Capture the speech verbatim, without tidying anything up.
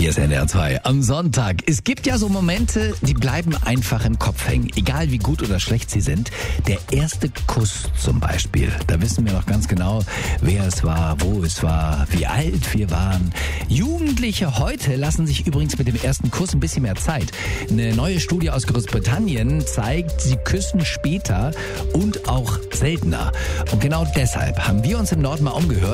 Hier ist N D R zwei am Sonntag. Es gibt ja so Momente, die bleiben einfach im Kopf hängen. Egal wie gut oder schlecht sie sind. Der erste Kuss zum Beispiel. Da wissen wir noch ganz genau, wer es war, wo es war, wie alt wir waren. Jugendliche heute lassen sich übrigens mit dem ersten Kuss ein bisschen mehr Zeit. Eine neue Studie aus Großbritannien zeigt, sie küssen später und auch seltener. Und genau deshalb haben wir uns im Norden mal umgehört.